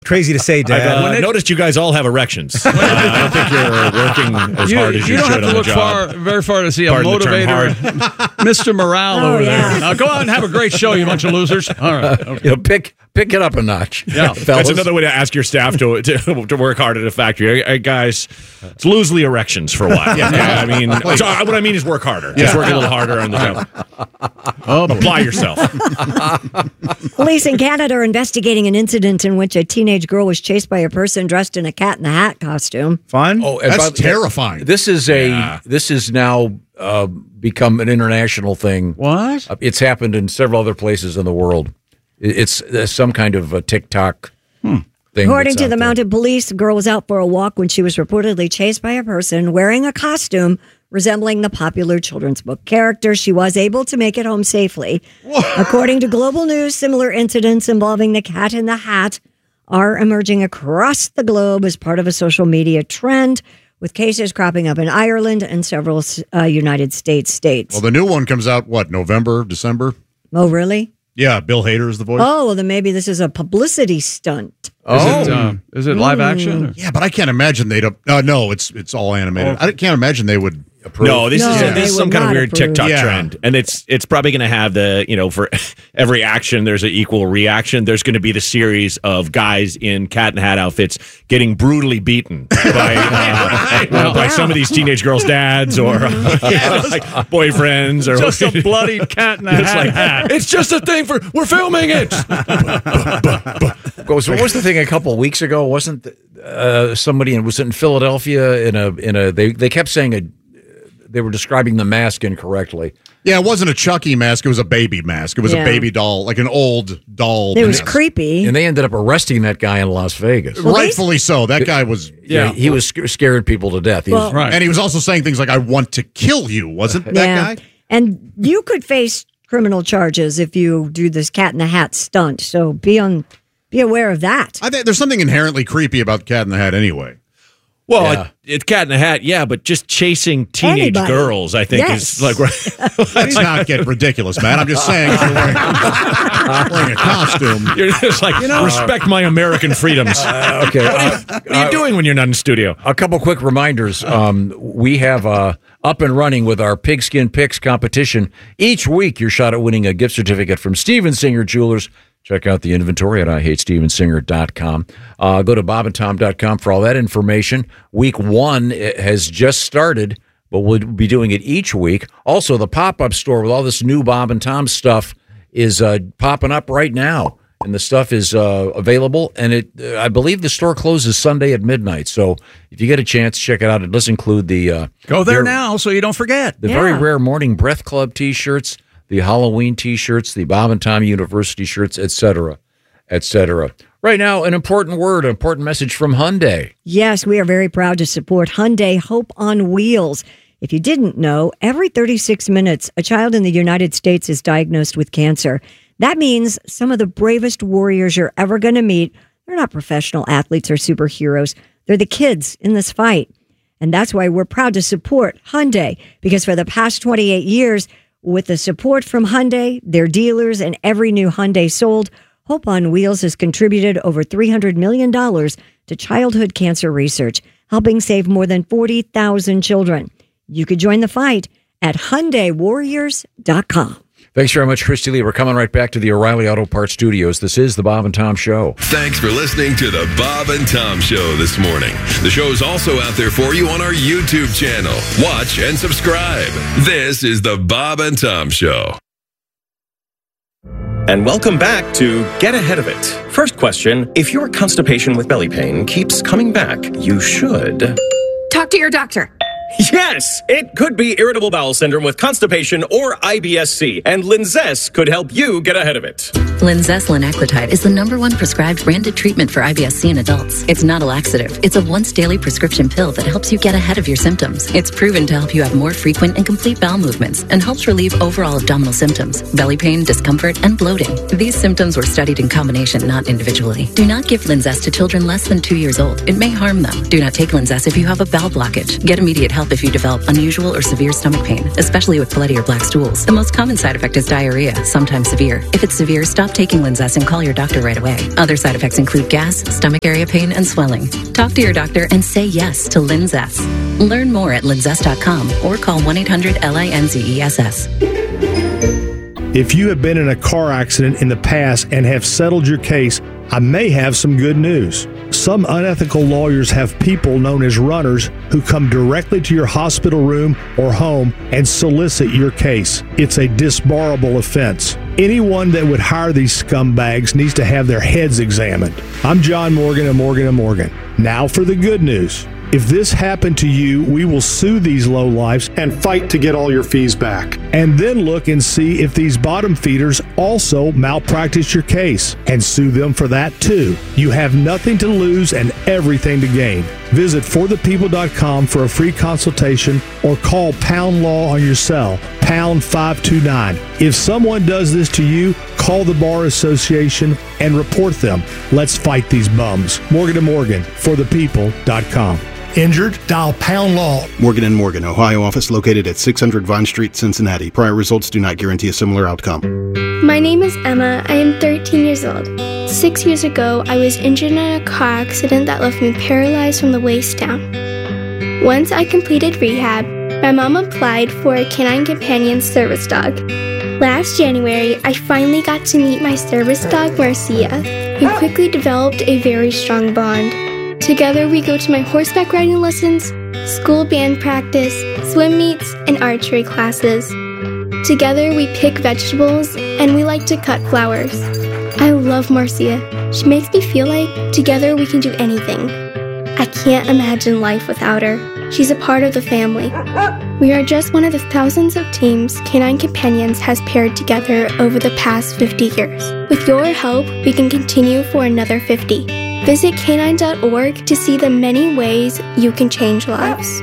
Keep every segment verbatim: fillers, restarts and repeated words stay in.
crazy to say, Dad. I've uh, When it- noticed you guys all have erections. Uh, I don't think you're working as You, hard as you, you don't should have to on look the job. far, very far to see a Pardon the term, motivator, Mister Morale Oh, over yeah. there. Now go out and have a great show, you bunch of losers. All right. Okay. You know, pick pick it up a notch. Yeah. fellas. That's another way to ask your staff to to, to work hard at a factory. Hey, hey, guys, it's loosely erections for a while. Yeah, I mean, so what I mean is work harder. Just work a little harder on the job. Oh, Apply yourself. Police in Canada are investigating an incident in which a teenage girl was chased by a person dressed in a Cat in the Hat costume. Fun? Oh, and That's by- terrifying. This is a Yeah. this is now uh, become an international thing. what? Uh, It's happened in several other places in the world. It- It's uh, some kind of a TikTok thing. According that's to out the there. mounted police, the girl was out for a walk when she was reportedly chased by a person wearing a costume resembling the popular children's book character. She was able to make it home safely. According to Global News, similar incidents involving the Cat in the Hat are emerging across the globe as part of a social media trend, with cases cropping up in Ireland and several uh, United States states. Well, the new one comes out, what, November, December? Oh, really? Yeah, Bill Hader is the voice. Oh, well, then maybe this is a publicity stunt. Is Oh, it, uh, is it live action? or- Yeah, but I can't imagine they'd. Uh, no, it's it's all animated. I can't imagine they would approve. No, this No, is they this is some would kind of not weird approve. TikTok Yeah. trend, and it's it's probably going to have the you know for every action there's an equal reaction. There's going to be the series of guys in Cat and Hat outfits getting brutally beaten by uh, you know, by some of these teenage girls' dads or uh, like boyfriends or Just a bloody cat in a It's hat. like hat. it's just a thing for we're filming it. goes. What was the thing a couple of weeks ago? Wasn't uh, somebody in, was it in Philadelphia in a in a they they kept saying a they were describing the mask incorrectly. Yeah, it wasn't a Chucky mask. It was a baby mask. It was Yeah. a baby doll, like an old doll. It was mask. creepy. And they ended up arresting that guy in Las Vegas. Well, they- Rightfully so. That guy was. Yeah, he was sc- scaring people to death. He Well- was, Right. And he was also saying things like, I want to kill you, wasn't that yeah. guy? And you could face criminal charges if you do this Cat in the Hat stunt. So be on, be aware of that. I think there's something inherently creepy about Cat in the Hat anyway. Well, Yeah. it, it's Cat in the Hat, yeah, but just chasing teenage Anybody. girls, I think, Yes. is like. Let's not get ridiculous, man. I'm just saying if you're wearing, wearing a costume. You're just like, respect my American freedoms. Uh, okay. uh, What are you doing when you're not in studio? A couple quick reminders. Um, we have uh, up and running with our Pigskin Picks competition. Each week, your shot at winning a gift certificate from Steven Singer Jewelers. Check out the inventory at I hate steven singer dot com. Uh, go to bob and tom dot com for all that information. Week one has just started, but we'll be doing it each week. Also, the pop-up store with all this new Bob and Tom stuff is uh, popping up right now. And the stuff is uh, available, and it uh, I believe the store closes Sunday at midnight. So if you get a chance, check it out. It does include the uh, Go there very- now so you don't forget. the Yeah. very rare Morning Breath Club T-shirts, the Halloween T-shirts, the Bob and Tom University shirts, et cetera, et cetera. Right now, an important word, an important message from Hyundai. Yes, we are very proud to support Hyundai Hope on Wheels. If you didn't know, every thirty-six minutes, a child in the United States is diagnosed with cancer. That means some of the bravest warriors you're ever going to meet, they're not professional athletes or superheroes. They're the kids in this fight. And that's why we're proud to support Hyundai, because for the past twenty-eight years, with the support from Hyundai, their dealers, and every new Hyundai sold, Hope on Wheels has contributed over three hundred million dollars to childhood cancer research, helping save more than forty thousand children. You could join the fight at Hyundai Warriors dot com. Thanks very much, Christy Lee. We're coming right back to the O'Reilly Auto Parts Studios. This is the Bob and Tom Show. Thanks for listening to the Bob and Tom Show this morning. The show is also out there for you on our YouTube channel. Watch and subscribe. This is the Bob and Tom Show. And welcome back to Get Ahead of It. First question, if your constipation with belly pain keeps coming back, you should... Talk to your doctor. Yes! It could be irritable bowel syndrome with constipation or I B S C, and Linzess could help you get ahead of it. Linzess linaclotide is the number one prescribed branded treatment for I B S C in adults. It's not a laxative. It's a once daily prescription pill that helps you get ahead of your symptoms. It's proven to help you have more frequent and complete bowel movements and helps relieve overall abdominal symptoms, belly pain, discomfort, and bloating. These symptoms were studied in combination, not individually. Do not give Linzess to children less than two years old. It may harm them. Do not take Linzess if you have a bowel blockage. Get immediate help if you develop unusual or severe stomach pain, especially with bloody or black stools. The most common side effect is diarrhea, sometimes severe. If it's severe, stop Stop taking Linzess and call your doctor right away. Other side effects include gas, stomach area pain, and swelling. Talk to your doctor and say yes to Linzess. Learn more at linzess dot com or call one eight hundred L I N Z E S S. If you have been in a car accident in the past and have settled your case, I may have some good news. Some unethical lawyers have people known as runners who come directly to your hospital room or home and solicit your case. It's a disbarable offense. Anyone that would hire these scumbags needs to have their heads examined. I'm John Morgan of Morgan and Morgan. Now for the good news. If this happened to you, we will sue these lowlifes and fight to get all your fees back. And then look and see if these bottom feeders also malpractice your case and sue them for that too. You have nothing to lose and everything to gain. Visit for the people dot com for a free consultation or call Pound Law on your cell, pound five two nine. If someone does this to you, call the Bar Association and report them. Let's fight these bums. Morgan and Morgan, for the people dot com. Injured? Dial Pound Law. Morgan and Morgan, Ohio office located at six hundred Vine Street, Cincinnati. Prior results do not guarantee a similar outcome. My name is Emma. I am thirteen years old. Six years ago, I was injured in a car accident that left me paralyzed from the waist down. Once I completed rehab, my mom applied for a Canine Companion service dog. Last January, I finally got to meet my service dog, Marcia. We quickly developed a very strong bond. Together, we go to my horseback riding lessons, school band practice, swim meets, and archery classes. Together, we pick vegetables, and we like to cut flowers. I love Marcia. She makes me feel like together we can do anything. I can't imagine life without her. She's a part of the family. We are just one of the thousands of teams Canine Companions has paired together over the past fifty years. With your help, we can continue for another fifty. Visit canine dot org to see the many ways you can change lives.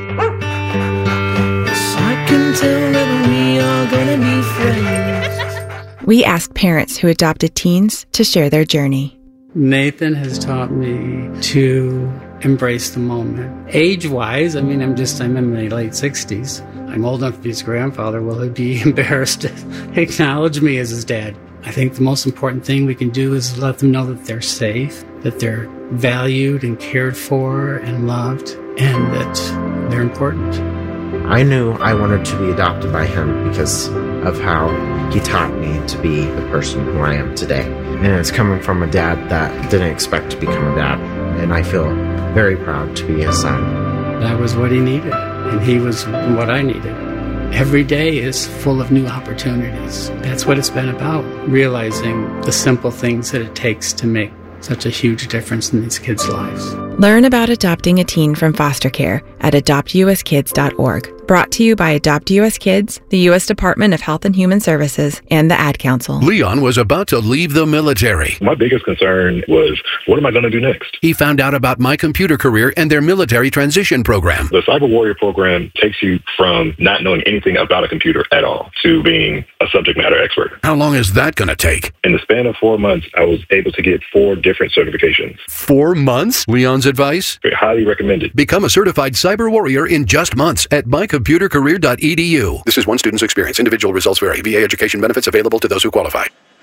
We asked parents who adopted teens to share their journey. Nathan has taught me to embrace the moment. Age-wise, I mean, I'm just, I'm in my late sixties. I'm old enough to be his grandfather. Will he be embarrassed to acknowledge me as his dad? I think the most important thing we can do is let them know that they're safe, that they're valued and cared for and loved, and that they're important. I knew I wanted to be adopted by him because of how he taught me to be the person who I am today. And it's coming from a dad that didn't expect to become a dad, and I feel very proud to be his son. That was what he needed, and he was what I needed. Every day is full of new opportunities. That's what it's been about, realizing the simple things that it takes to make such a huge difference in these kids' lives. Learn about adopting a teen from foster care at adopt u s kids dot org. Brought to you by Adopt U S Kids, the U S Department of Health and Human Services, and the Ad Council. Leon was about to leave the military. My biggest concern was, what am I going to do next? He found out about My Computer Career and their military transition program. The Cyber Warrior program takes you from not knowing anything about a computer at all to being a subject matter expert. How long is that going to take? In the span of four months, I was able to get four different certifications. Four months? Leon's advice? Very highly recommended. Become a certified cyber warrior in just months at my computer career dot e d u. This is one student's experience. Individual results vary. V A education benefits available to those who qualify.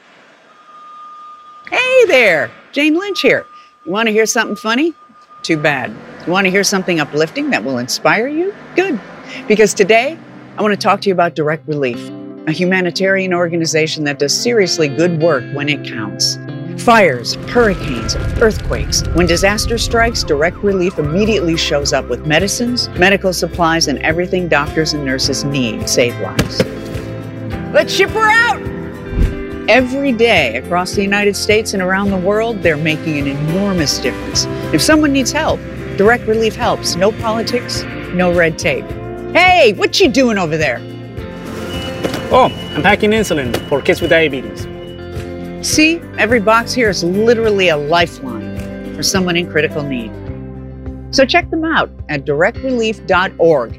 Hey there, Jane Lynch here. You want to hear something funny? Too bad. You want to hear something uplifting that will inspire you? Good. Because today, I want to talk to you about Direct Relief, a humanitarian organization that does seriously good work when it counts. Fires, hurricanes, earthquakes. When disaster strikes, Direct Relief immediately shows up with medicines, medical supplies, and everything doctors and nurses need to save lives. Let's ship her out! Every day across the United States and around the world, they're making an enormous difference. If someone needs help, Direct Relief helps. No politics, no red tape. Hey, what you doing over there? Oh, I'm packing insulin for kids with diabetes. See, every box here is literally a lifeline for someone in critical need. So check them out at direct relief dot org.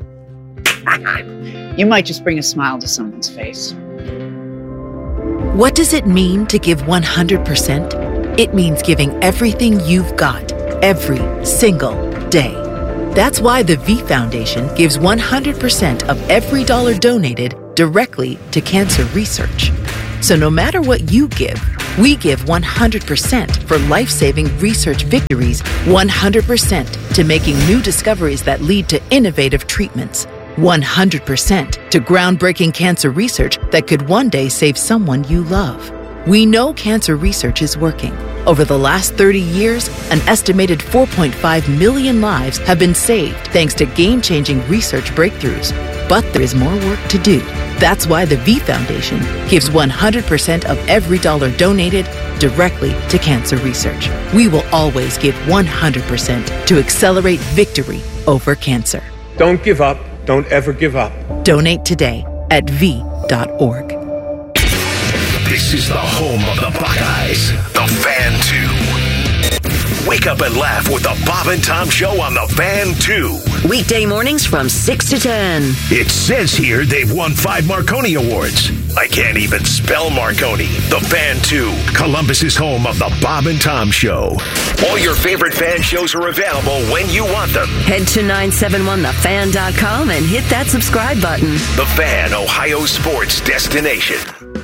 You might just bring a smile to someone's face. What does it mean to give one hundred percent? It means giving everything you've got, every single day. That's why the V Foundation gives one hundred percent of every dollar donated directly to cancer research. So no matter what you give, we give one hundred percent for life-saving research victories, one hundred percent to making new discoveries that lead to innovative treatments, one hundred percent to groundbreaking cancer research that could one day save someone you love. We know cancer research is working. Over the last thirty years, an estimated four point five million lives have been saved thanks to game-changing research breakthroughs. But there is more work to do. That's why the V Foundation gives one hundred percent of every dollar donated directly to cancer research. We will always give one hundred percent to accelerate victory over cancer. Don't give up. Don't ever give up. Donate today at V dot org. This is the home of the Buckeyes, the Fan two. Wake up and laugh with the Bob and Tom Show on the Fan two. Weekday mornings from six to ten. It says here they've won five Marconi Awards. I can't even spell Marconi. The Fan two, Columbus's home of the Bob and Tom Show. All your favorite fan shows are available when you want them. Head to nine seven one the fan dot com and hit that subscribe button. The Fan, Ohio sports destination.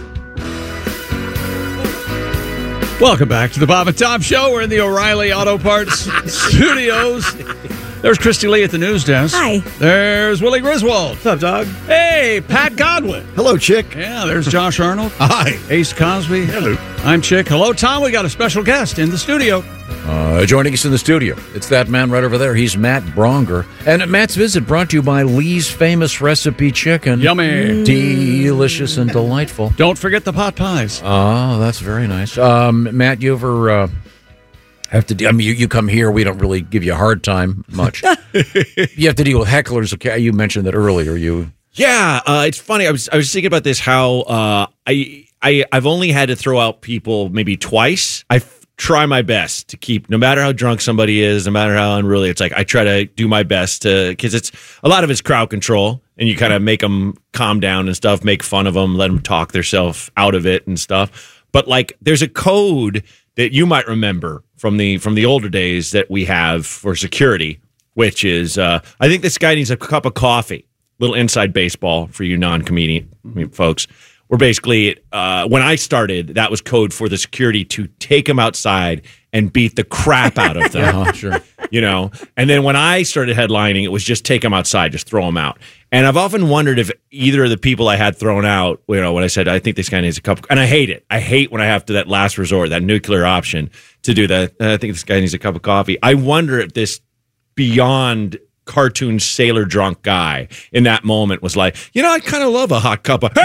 Welcome back to the Bob and Tom Show. We're in the O'Reilly Auto Parts studios. There's Christy Lee at the news desk. Hi. There's Willie Griswold. What's up, dog? Hey, Pat Godwin. Hello, Chick. Yeah, there's Josh Arnold. Hi. Ace Cosby. Hello. I'm Chick. Hello, Tom. We got a special guest in the studio. Uh, joining us in the studio, it's that man right over there. He's Matt Bronger. And Matt's visit brought to you by Lee's Famous Recipe Chicken. Yummy. Delicious and delightful. Don't forget the pot pies. Oh, that's very nice. Um, Matt, you ever uh, have to... De- I mean, you, you come here, we don't really give you a hard time much. You have to deal with hecklers. Okay, you mentioned that earlier. You... Yeah, uh, it's funny. I was I was thinking about this, how uh, I, I, I've only had to throw out people maybe twice. I try my best to keep, no matter how drunk somebody is, no matter how unruly, it's like I try to do my best to, because it's a lot of it's crowd control, and you kind of make them calm down and stuff, make fun of them, let them talk themselves out of it and stuff. But like, there's a code that you might remember from the from the older days that we have for security, which is uh, I think this guy needs a cup of coffee. Little inside baseball for you non-comedian folks. We're basically, uh, when I started, that was code for the security to take them outside and beat the crap out of them. Uh-huh, sure. You know, and then when I started headlining, it was just take them outside, just throw them out. And I've often wondered if either of the people I had thrown out, you know, when I said, I think this guy needs a cup, of, and I hate it. I hate when I have to, that last resort, that nuclear option to do that. I think this guy needs a cup of coffee. I wonder if this beyond cartoon sailor drunk guy in that moment was like, you know, I kind of love a hot cup of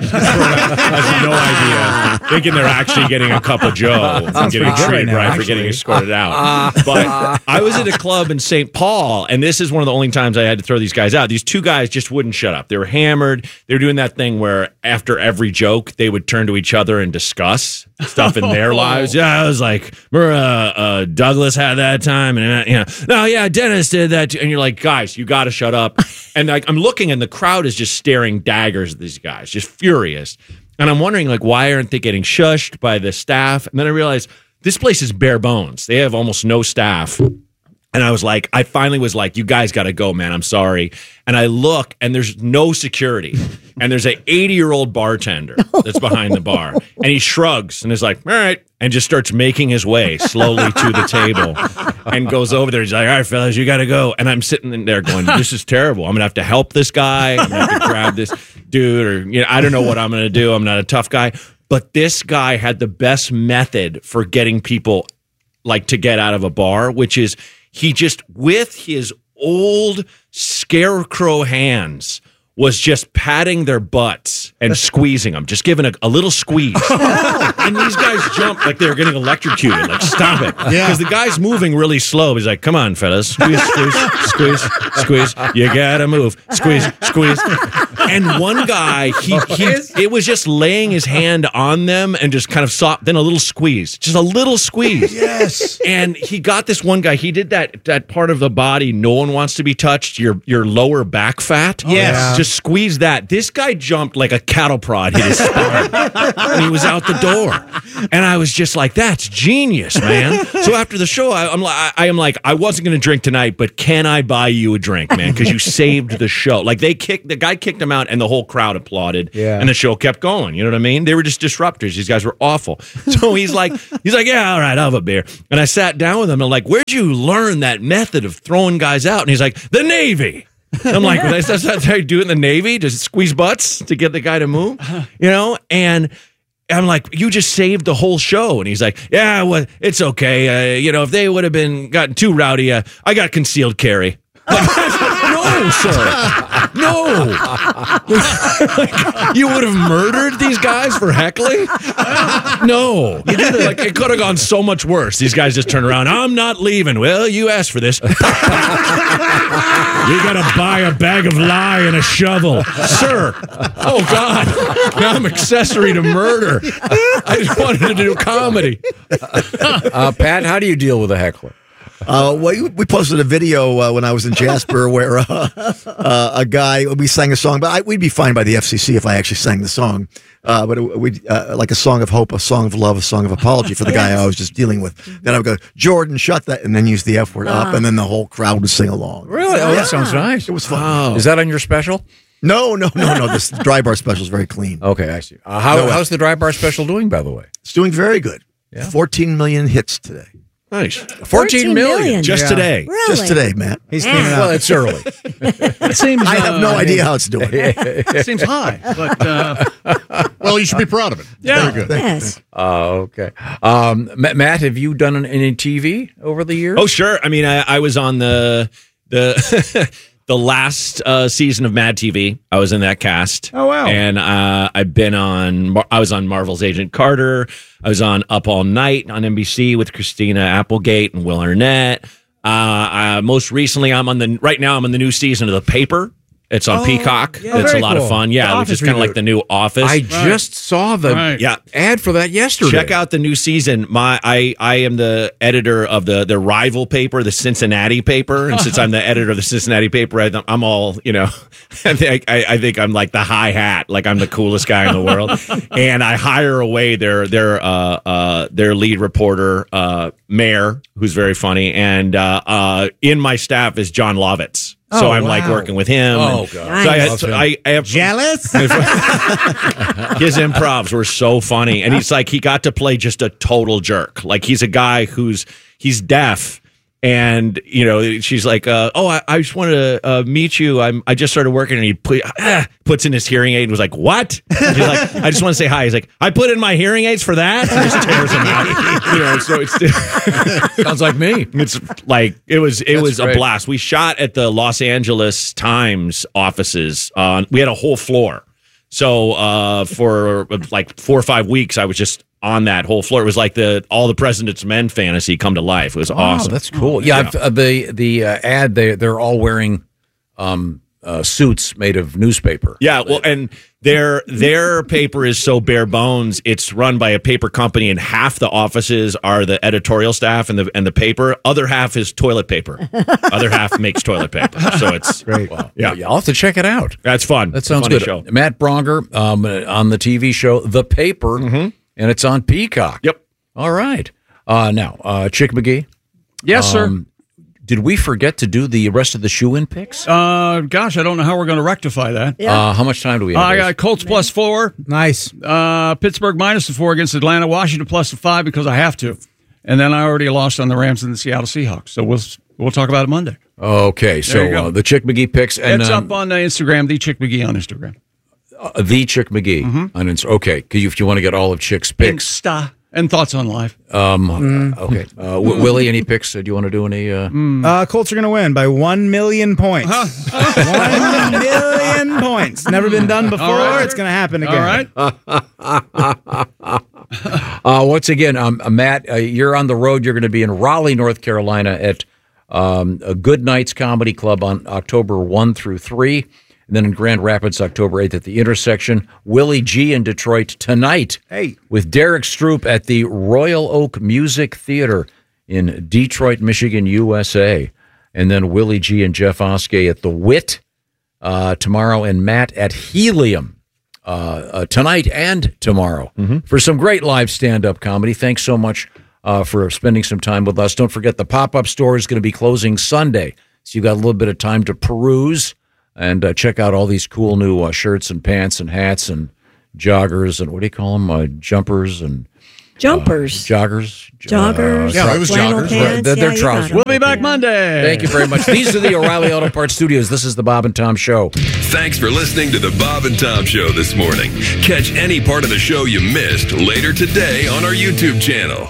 has no idea, thinking they're actually getting a cup of Joe and getting treated right, right for getting escorted out. But I was at a club in Saint Paul, and this is one of the only times I had to throw these guys out. These two guys just wouldn't shut up. They were hammered. They were doing that thing where after every joke, they would turn to each other and discuss stuff in their lives. Yeah, I was like, remember, uh, uh, Douglas had that time, and uh, you know, no, yeah, Dennis did that too. And you're like, guys, you got to shut up. And like, I'm looking, and the crowd is just staring daggers at these guys, just furious. And I'm wondering, like, why aren't they getting shushed by the staff? And then I realized this place is bare bones. They have almost no staff. And I was like, I finally was like, you guys got to go, man. I'm sorry. And I look, and there's no security. And there's an eighty-year-old bartender that's behind the bar. And he shrugs and is like, all right, and just starts making his way slowly to the table and goes over there. He's like, all right, fellas, you got to go. And I'm sitting in there going, this is terrible. I'm going to have to help this guy. I'm going to have to grab this dude, or, you know, I don't know what I'm going to do. I'm not a tough guy. But this guy had the best method for getting people like to get out of a bar, which is he just, with his old scarecrow hands, was just patting their butts and squeezing them, just giving a, a little squeeze. And these guys jump like they're getting electrocuted. Like, stop it. Because yeah. the guy's moving really slow. He's like, come on, fellas. Squeeze, squeeze, squeeze, squeeze. You gotta move. Squeeze, squeeze. And one guy, he, he it was just laying his hand on them and just kind of soft, then a little squeeze. Just a little squeeze. Yes. And he got this one guy, he did that that part of the body no one wants to be touched, your your lower back fat. Yes. Just to squeeze that. This guy jumped like a cattle prod hit his spine, and he was out the door. And I was just like, "That's genius, man." So after the show, I, I'm like, I am like, I wasn't going to drink tonight, but can I buy you a drink, man? Because you saved the show. Like they kicked the guy kicked him out, and the whole crowd applauded. Yeah. And the show kept going. You know what I mean? They were just disruptors. These guys were awful. So he's like, he's like, yeah, all right, I'll have a beer. And I sat down with him. And I'm like, where'd you learn that method of throwing guys out? And he's like, the Navy. I'm like, well, that's, that's how you do it in the Navy? Just squeeze butts to get the guy to move? You know? And I'm like, you just saved the whole show. And he's like, yeah, well, it's okay. Uh, you know, if they would have been gotten too rowdy, uh, I got concealed carry. No, sir. No. You would have murdered these guys for heckling? No. You did it. Like, it could have gone so much worse. These guys just turn around. I'm not leaving. Well, you asked for this. You got to buy a bag of lye and a shovel. Sir. Oh, God. Now I'm accessory to murder. I just wanted to do comedy. Uh, Pat, how do you deal with a heckler? Uh, well, we posted a video uh, when I was in Jasper where uh, uh, a guy, we sang a song, but I, we'd be fined by the F C C if I actually sang the song. Uh, but it, we uh, like a song of hope, a song of love, a song of apology for the guy I was just dealing with. Then I would go, Jordan, shut that, and then use the F word up, and then the whole crowd would sing along. Really? Oh, Yeah. that sounds nice. It was fun. Wow. Is that on your special? No, no, no, no. This dry bar special is very clean. Okay, I see. Uh, how, No, uh, how's the dry bar special doing, by the way? It's doing very good. Yeah. fourteen million hits today. Nice. fourteen million. Just Yeah. today. Really? Just today, Matt. He's cleaning Well, up. it's early. It seems. I have no uh, idea how it's doing. It seems high, but uh, Well, you should be proud of it. yeah. Very good. Yes. Oh, okay. Um, Ma- Matt, have you done any T V over the years? Oh, sure. I mean, I, I was on the the the last uh, season of Mad T V. I was in that cast. Oh, wow. And uh, I've been on. Mar- I was on Marvel's Agent Carter. I was on Up All Night on N B C with Christina Applegate and Will Arnett. Uh, uh, most recently, I'm on the right now. I'm on the new season of The Paper. It's on Oh, Peacock. yeah. It's Very a lot cool. of fun. Yeah, The which is Office kind of reboot. like the new Office. I just saw the Right. yeah. ad for that yesterday. Check out the new season. My I, I am the editor of the, the rival paper, the Cincinnati paper, and since I'm the editor of the Cincinnati paper, I, I'm all you know. I think I, I think I'm like the high hat, like I'm the coolest guy in the world, and I hire away their their uh, uh, their lead reporter, uh, Mayor, who's very funny, and uh, uh, in my staff is John Lovitz. So Oh, I'm like wow. working with him. Oh, and- God. So I, Love so him. I, I have Jealous? his improvs were so funny, and he's like he got to play just a total jerk. Like he's a guy who's he's deaf, and you know she's like, uh, "Oh, I, I just wanted to uh, meet you. I'm I just started working," and he put, ah, puts in his hearing aid and was like, "What?" And she's like, "I just want to say hi." He's like, "I put in my hearing aids for that." And just tears him out. You know, so it's Sounds like me. it's like it was it That's was great. a blast. We shot at the Los Angeles Times offices. Uh, we had a whole floor. So uh, for like four or five weeks, I was just on that whole floor. It was like the all the President's Men fantasy come to life. It was Oh, awesome. that's cool. Yeah, I've, uh, the the uh, ad they they're all wearing um, uh, suits made of newspaper. Yeah, well, and their their paper is so bare bones. It's run by a paper company, and half the offices are the editorial staff and the and the paper. Other half is toilet paper. Other half makes toilet paper. So it's Great. Wow. Yeah. Yeah, I'll have to check it out. That's fun. That sounds Funny good. Show. Matt Bronger um, on the T V show The Paper, and it's on Peacock. Yep. All right. Uh, now, uh, Chick McGee. Yes, sir. Um, did we forget to do the rest of the shoe-in picks? Uh, gosh, I don't know how we're going to rectify that. Uh, how much time do we have? I Ace? got Colts plus four. Nice. Uh, Pittsburgh minus the four against Atlanta. Washington plus the five because I have to. And then I already lost on the Rams and the Seattle Seahawks. So we'll we'll talk about it Monday. Okay, so you go. uh, the Chick McGee picks. And, it's um, up on uh, Instagram, the Chick McGee on Instagram. uh, the Chick McGee on Insta. Okay, because if you want to get all of Chick's picks. Insta. And thoughts on life. Um, uh, okay. Uh, w- Willie, any picks? Uh, do you want to do any? Uh... Uh, Colts are going to win by one million points. one million points. Never been done before. All right. It's going to happen again. All right. uh, once again, um, uh, Matt, uh, you're on the road. You're going to be in Raleigh, North Carolina at um, a Good Nights Comedy Club on October first through three. And then in Grand Rapids, October eighth at the Intersection. Willie G in Detroit tonight Hey. with Derek Stroop at the Royal Oak Music Theater in Detroit, Michigan, U S A. And then Willie G and Jeff Oskey at the Wit uh, tomorrow, and Matt at Helium uh, uh, tonight and tomorrow Mm-hmm. for some great live stand-up comedy. Thanks so much uh, for spending some time with us. Don't forget the pop-up store is going to be closing Sunday, so you got a little bit of time to peruse and uh, check out all these cool new uh, shirts and pants and hats and joggers and what do you call them? Uh, jumpers and Jumpers. uh, joggers. Joggers. Uh, Yeah, it was flannel joggers. pants. They're, they're Yeah, you trousers. got 'em. We'll be back Monday. Thank you very much. These are the O'Reilly Auto Parts Studios. This is the Bob and Tom Show. Thanks for listening to the Bob and Tom Show this morning. Catch any part of the show you missed later today on our YouTube channel.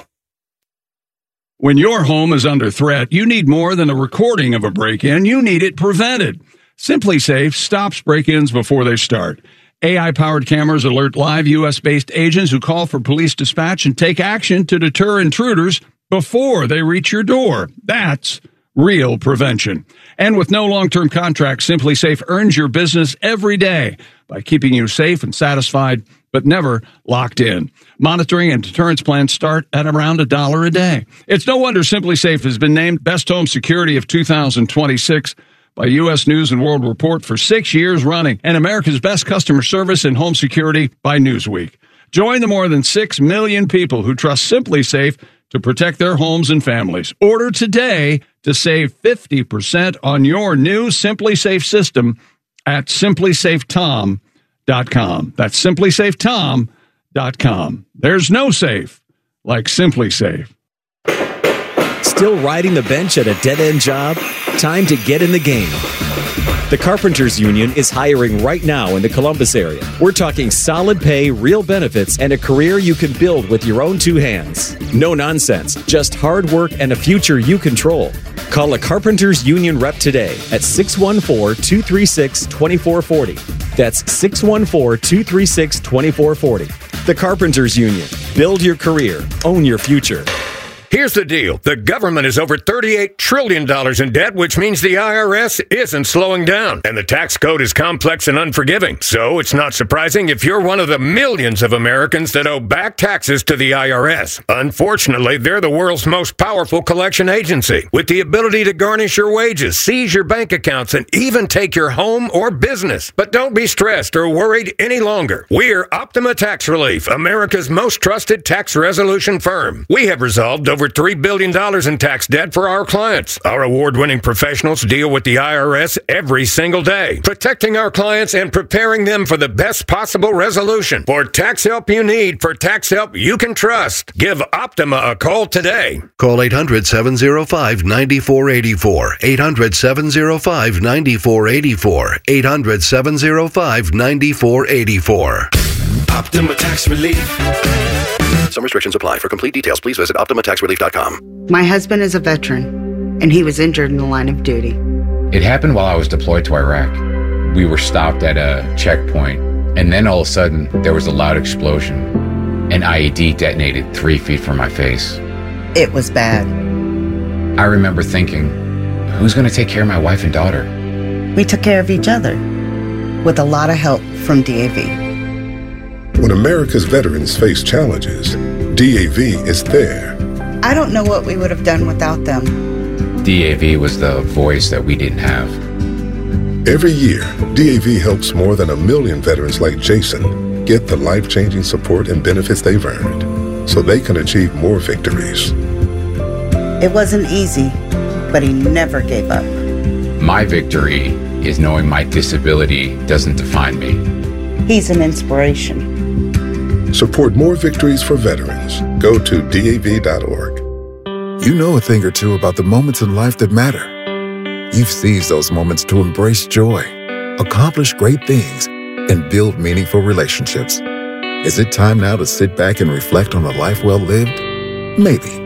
When your home is under threat, you need more than a recording of a break-in. You need it prevented. Simply Safe stops break-ins before they start. A I-powered cameras alert live U S-based agents who call for police dispatch and take action to deter intruders before they reach your door. That's real prevention. And with no long-term contracts, Simply Safe earns your business every day by keeping you safe and satisfied, but never locked in. Monitoring and deterrence plans start at around a dollar a day. It's no wonder Simply Safe has been named Best Home Security of two thousand twenty-six by U S News and World Report for six years running, and America's Best Customer Service in Home Security by Newsweek. Join the more than six million people who trust Simply Safe to protect their homes and families. Order today to save fifty percent on your new Simply Safe system at simply safe tom dot com. That's simply safe tom dot com. There's no safe like Simply Safe. Still riding the bench at a dead-end job? Time to get in the game. The Carpenters Union is hiring right now in the Columbus area. We're talking solid pay, real benefits, and a career you can build with your own two hands. No nonsense, just hard work and a future you control. Call a Carpenters Union rep today at six one four, two three six, two four four zero. That's six one four, two three six, two four four zero. The Carpenters Union. Build your career. Own your future. Here's the deal. The government is over thirty-eight trillion dollars in debt, which means the I R S isn't slowing down. And the tax code is complex and unforgiving. So it's not surprising if you're one of the millions of Americans that owe back taxes to the I R S. Unfortunately, they're the world's most powerful collection agency, with the ability to garnish your wages, seize your bank accounts, and even take your home or business. But don't be stressed or worried any longer. We're Optima Tax Relief, America's most trusted tax resolution firm. We have resolved over three billion dollars in tax debt for our clients. Our award-winning professionals deal with the I R S every single day, protecting our clients and preparing them for the best possible resolution. For tax help you need, for tax help you can trust, give Optima a call today. Call eight hundred, seven oh five, nine four eight four. eight hundred, seven oh five, nine four eight four. eight hundred, seven oh five, nine four eight four. Optima Tax Relief. Some restrictions apply. For complete details, please visit optima tax relief dot com. My husband is a veteran, and he was injured in the line of duty. It happened while I was deployed to Iraq. We were stopped at a checkpoint, and then all of a sudden, there was a loud explosion. An I E D detonated three feet from my face. It was bad. I remember thinking, who's going to take care of my wife and daughter? We took care of each other, with a lot of help from D A V. When America's veterans face challenges, D A V is there. I don't know what we would have done without them. D A V was the voice that we didn't have. Every year, D A V helps more than a million veterans like Jason get the life-changing support and benefits they've earned so they can achieve more victories. It wasn't easy, but he never gave up. My victory is knowing my disability doesn't define me. He's an inspiration. Support more victories for veterans. Go to D A V dot org. You know a thing or two about the moments in life that matter. You've seized those moments to embrace joy, accomplish great things, and build meaningful relationships. Is it time now to sit back and reflect on a life well lived? Maybe.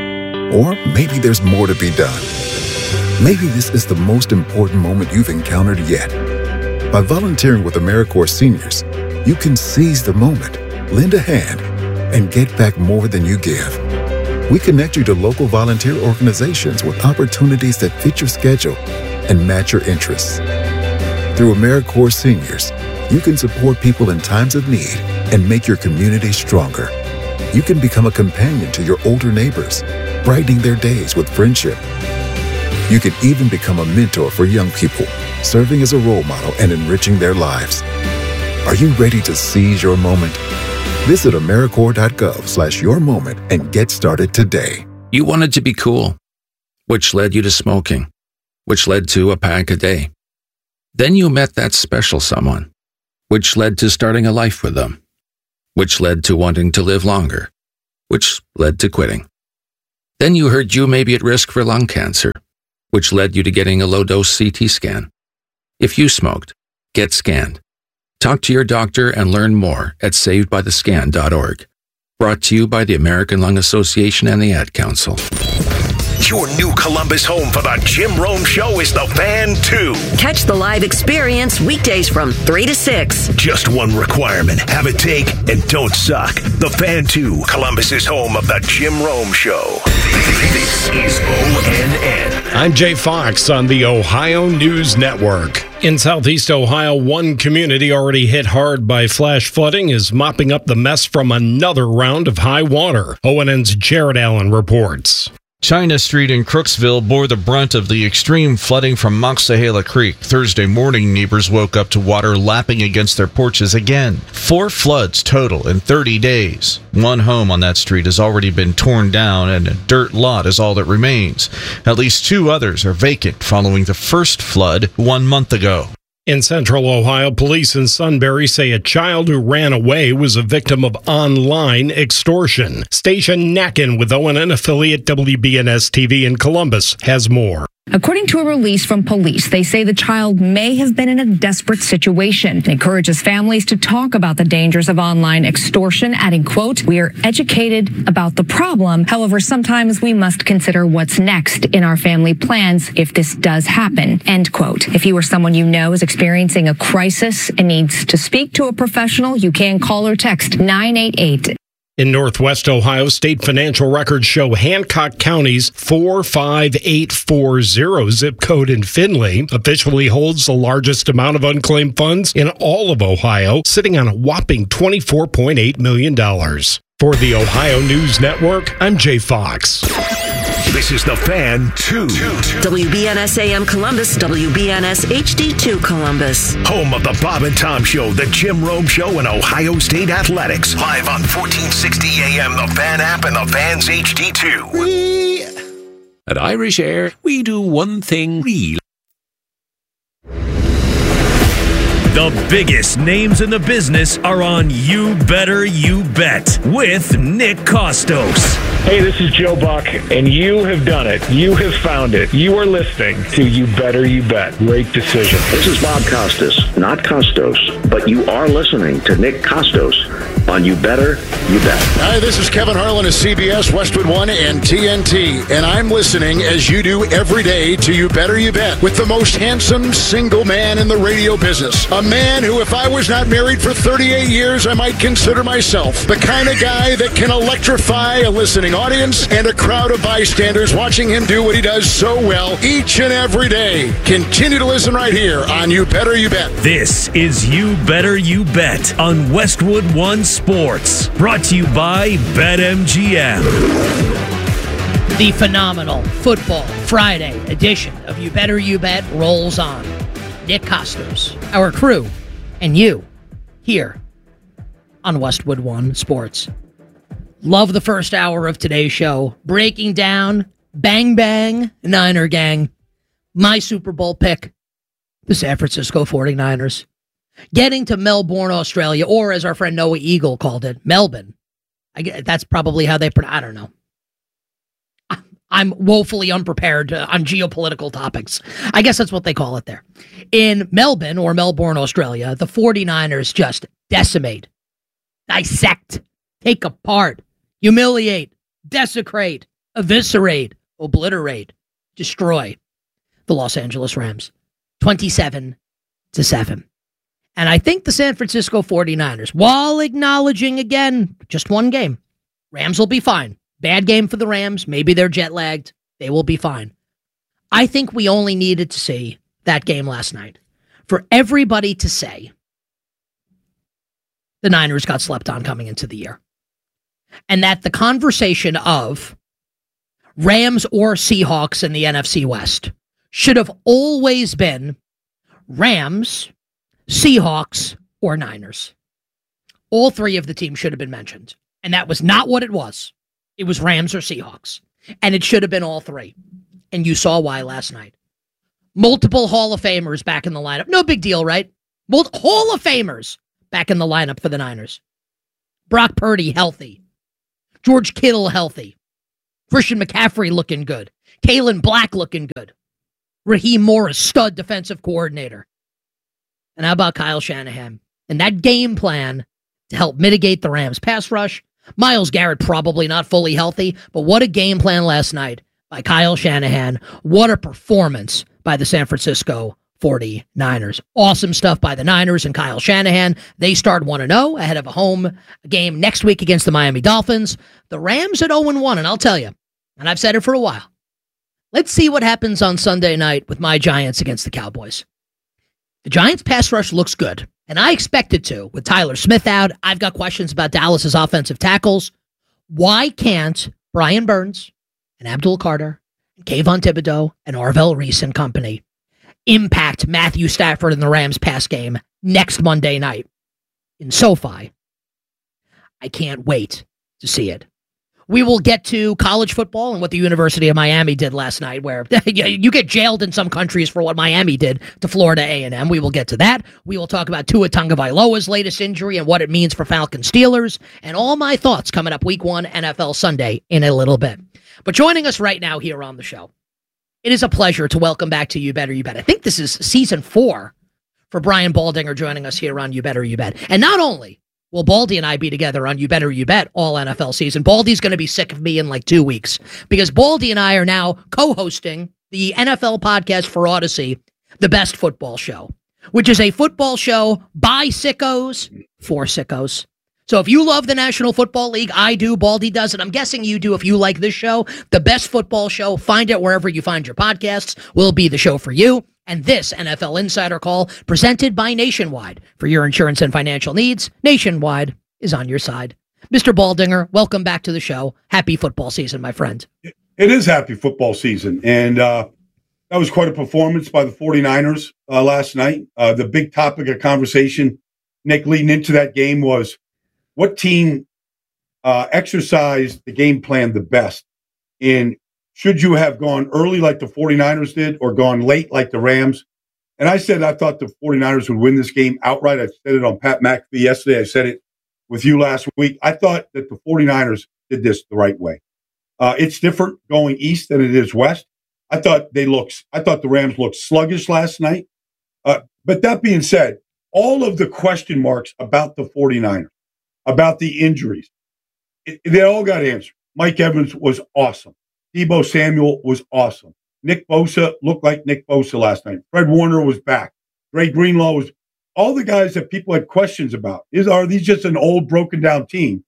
Or maybe there's more to be done. Maybe this is the most important moment you've encountered yet. By volunteering with AmeriCorps Seniors, you can seize the moment, lend a hand, and get back more than you give. We connect you to local volunteer organizations with opportunities that fit your schedule and match your interests. Through AmeriCorps Seniors, you can support people in times of need and make your community stronger. You can become a companion to your older neighbors, brightening their days with friendship. You can even become a mentor for young people, serving as a role model and enriching their lives. Are you ready to seize your moment? Visit AmeriCorps.gov slash your moment and get started today. You wanted to be cool, which led you to smoking, which led to a pack a day. Then you met that special someone, which led to starting a life with them, which led to wanting to live longer, which led to quitting. Then you heard you may be at risk for lung cancer, which led you to getting a low-dose C T scan. If you smoked, get scanned. Talk to your doctor and learn more at saved by the scan dot org. Brought to you by the American Lung Association and the Ad Council. Your new Columbus home for the Jim Rome Show is The Fan two. Catch the live experience weekdays from three to six. Just one requirement. Have a take and don't suck. The Fan two, Columbus's home of the Jim Rome Show. This is O N N. I'm Jay Fox on the Ohio News Network. In southeast Ohio, one community already hit hard by flash flooding is mopping up the mess from another round of high water. O N N's Jared Allen reports. China Street in Crooksville bore the brunt of the extreme flooding from Moxahala Creek. Thursday morning, neighbors woke up to water lapping against their porches again. Four floods total in thirty days. One home on that street has already been torn down, and a dirt lot is all that remains. At least two others are vacant following the first flood one month ago. In central Ohio, police in Sunbury say a child who ran away was a victim of online extortion. Station Nacken with O N N affiliate W B N S T V in Columbus has more. According to a release from police, they say the child may have been in a desperate situation. It encourages families to talk about the dangers of online extortion, adding, quote, "We are educated about the problem. However, sometimes we must consider what's next in our family plans if this does happen," end quote. If you or someone you know is experiencing a crisis and needs to speak to a professional, you can call or text nine eight eight. In northwest Ohio, state financial records show Hancock County's four five eight four zero zip code in Findlay officially holds the largest amount of unclaimed funds in all of Ohio, sitting on a whopping twenty-four point eight million dollars. For the Ohio News Network, I'm Jay Fox. This is The Fan two. W B N S A M Columbus, W B N S H D two Columbus. Home of the Bob and Tom Show, the Jim Rome Show, and Ohio State Athletics. Live on fourteen sixty A M, the Fan app, and the Fan's H D two. We, at Irish Air, we do one thing real. The biggest names in the business are on You Better You Bet with Nick Costos. Hey, this is Joe Buck, and you have done it. You have found it. You are listening to You Better You Bet. Great decision. This is Bob Costas, not Costos, but you are listening to Nick Costos on You Better You Bet. Hi, this is Kevin Harlan of C B S, Westwood One, and T N T, and I'm listening as you do every day to You Better You Bet with the most handsome single man in the radio business. A man who, if I was not married for thirty-eight years, I might consider myself the kind of guy that can electrify a listening audience and a crowd of bystanders watching him do what he does so well each and every day. Continue to listen right here on You Better You Bet. This is You Better You Bet on Westwood One Sports. Brought to you by BetMGM. The phenomenal Football Friday edition of You Better You Bet rolls on. Nick Costos, our crew, and you here on Westwood One Sports. Love the first hour of today's show, breaking down Bang Bang Niner Gang, my Super Bowl pick, the San Francisco forty-niners, getting to Melbourne, Australia, or as our friend Noah Eagle called it, Melbourne. I guess that's probably how they pronounce. I don't know. I'm woefully unprepared uh, on geopolitical topics. I guess that's what they call it there. In Melbourne or Melbourne, Australia, the forty-niners just decimate, dissect, take apart, humiliate, desecrate, eviscerate, obliterate, destroy the Los Angeles Rams, twenty-seven to seven. And I think the San Francisco forty-niners, while acknowledging again, just one game, Rams will be fine. Bad game for the Rams. Maybe they're jet lagged. They will be fine. I think we only needed to see that game last night for everybody to say the Niners got slept on coming into the year. And that the conversation of Rams or Seahawks in the N F C West should have always been Rams, Seahawks, or Niners. All three of the teams should have been mentioned. And that was not what it was. It was Rams or Seahawks. And it should have been all three. And you saw why last night. Multiple Hall of Famers back in the lineup. No big deal, right? Mul- Hall of Famers back in the lineup for the Niners. Brock Purdy healthy. George Kittle healthy. Christian McCaffrey looking good. Kalen Black looking good. Raheem Morris, stud defensive coordinator. And how about Kyle Shanahan? And that game plan to help mitigate the Rams' pass rush. Myles Garrett probably not fully healthy, but what a game plan last night by Kyle Shanahan. What a performance by the San Francisco forty-niners. Awesome stuff by the Niners and Kyle Shanahan. They start one and oh ahead of a home game next week against the Miami Dolphins. The Rams at oh and one, and I'll tell you, and I've said it for a while, let's see what happens on Sunday night with my Giants against the Cowboys. The Giants' pass rush looks good, and I expect it to. With Tyler Smith out, I've got questions about Dallas's offensive tackles. Why can't Brian Burns and Abdul Carter and Kayvon Thibodeau and Arvell Reese and company impact Matthew Stafford in the Rams' pass game next Monday night in SoFi? I can't wait to see it. We will get to college football and what the University of Miami did last night, where you get jailed in some countries for what Miami did to Florida A and M. We will get to that. We will talk about Tua Tagovailoa's latest injury and what it means for Falcon Steelers, and all my thoughts coming up week one N F L Sunday in a little bit. But joining us right now here on the show, it is a pleasure to welcome back to You Better You Bet. I think this is season four for Brian Baldinger joining us here on You Better You Bet. And not only will Baldy and I be together on You Better You Bet all N F L season, Baldy's going to be sick of me in like two weeks because Baldy and I are now co-hosting the N F L podcast for Odyssey, The Best Football Show, which is a football show by sickos for sickos. So if you love the National Football League, I do, Baldy does, and I'm guessing you do if you like this show, The Best Football Show, find it wherever you find your podcasts, will be the show for you. And this N F L Insider Call, presented by Nationwide. For your insurance and financial needs, Nationwide is on your side. Mister Baldinger, welcome back to the show. Happy football season, my friend. It is happy football season, and uh, that was quite a performance by the forty-niners uh, last night. Uh, the big topic of conversation, Nick, leading into that game was what team uh, exercised the game plan the best in. Should you have gone early like the forty-niners did or gone late like the Rams? And I said I thought the forty-niners would win this game outright. I said it on Pat McAfee yesterday. I said it with you last week. I thought that the forty-niners did this the right way. Uh, it's different going east than it is west. I thought they looked. I thought the Rams looked sluggish last night. Uh, but that being said, all of the question marks about the forty-niners, about the injuries, it, they all got answered. Mike Evans was awesome. Deebo Samuel was awesome. Nick Bosa looked like Nick Bosa last night. Fred Warner was back. Dre Greenlaw was all the guys that people had questions about. Is are these just an old, broken down team?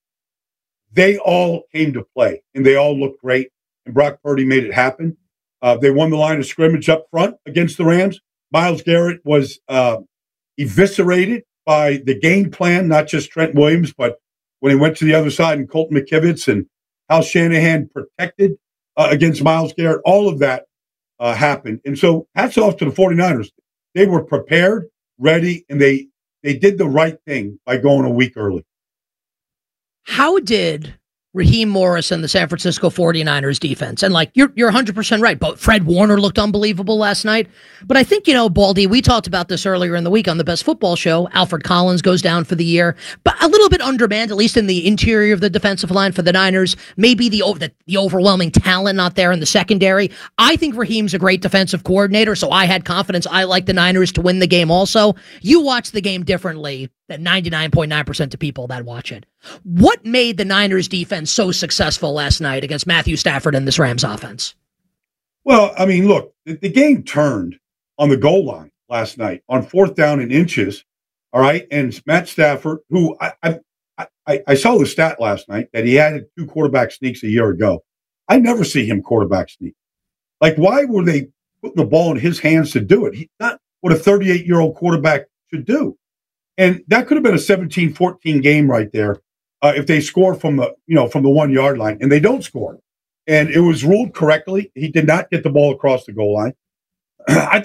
They all came to play, and they all looked great. And Brock Purdy made it happen. Uh, they won the line of scrimmage up front against the Rams. Myles Garrett was uh, eviscerated by the game plan, not just Trent Williams, but when he went to the other side and Colton McKivitz and how Shanahan protected Uh, against Myles Garrett, all of that uh, happened. And so hats off to the forty-niners. They were prepared, ready, and they they did the right thing by going a week early. How did Raheem Morris and the San Francisco forty-niners defense, and like you're you're one hundred percent right, but Fred Warner looked unbelievable last night. But I think, you know, Baldy, we talked about this earlier in the week on the Best Football Show. Alfred Collins goes down for the year, but a little bit undermanned, at least in the interior of the defensive line for the Niners. Maybe the, the, the overwhelming talent not there in the secondary. I think Raheem's a great defensive coordinator, so I had confidence. I like the Niners to win the game also. You watch the game differently than ninety-nine point nine percent of people that watch it. What made the Niners defense so successful last night against Matthew Stafford and this Rams offense? Well, I mean, look, the, the game turned on the goal line last night on fourth down and inches. All right. And Matt Stafford, who I, I, I, I saw the stat last night that he had two quarterback sneaks a year ago. I never see him quarterback sneak. Like, why were they putting the ball in his hands to do it? He's not what a thirty-eight-year-old quarterback should do. And that could have been a seventeen fourteen game right there uh, if they score from the, you know, from the one yard line, and they don't score. And it was ruled correctly. He did not get the ball across the goal line. I thought